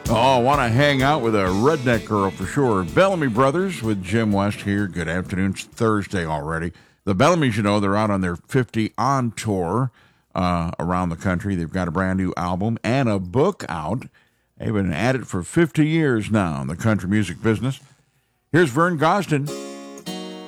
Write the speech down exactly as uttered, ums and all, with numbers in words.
Oh, I want to hang out with a redneck girl for sure. Bellamy Brothers with Jim West here. Good afternoon. It's Thursday already. The Bellamys, you know, they're out on their fifty on tour uh, around the country. They've got a brand new album and a book out. They've been at it for fifty years now in the country music business. Here's Vern Gosdin.